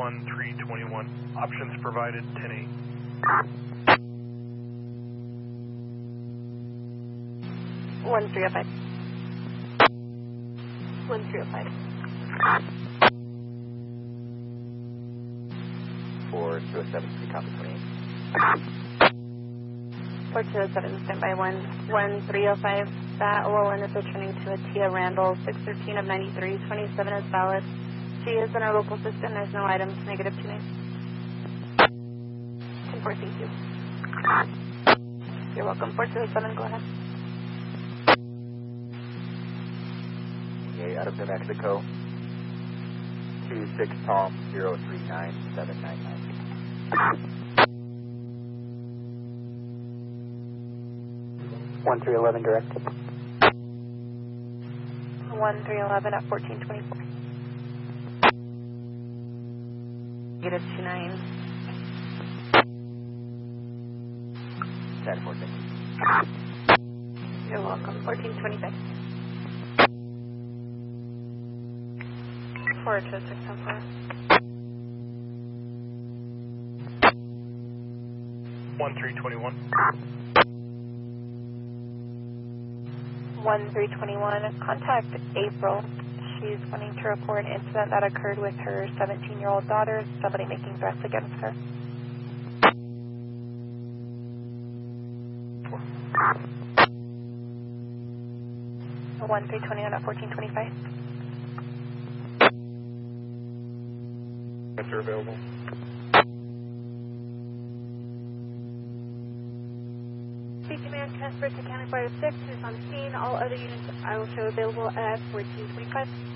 1321. Options provided, 10-8. 1305. 1305. 4207, copy 28. 4207, standby 1305. That Llewellyn is returning to Atia Randall, 613 of 93, 27 is valid. She is in our local system, there's no items, negative 29. 10-4, thank you. You're welcome, 4207, go ahead. Okay, out of New Mexico, 26 Tom 039799. 1311 directed. 1311 at 1424. Negative 29. 10-4, thank you. You're welcome, 1426. 4264. 1321. 1321, contact April. She's wanting to report an incident that occurred with her 17-year-old daughter, somebody making threats against her. 1321 at 1425. Answer available. Command transferred to County Fire 6, who's on scene. All other units I will show available at 1425.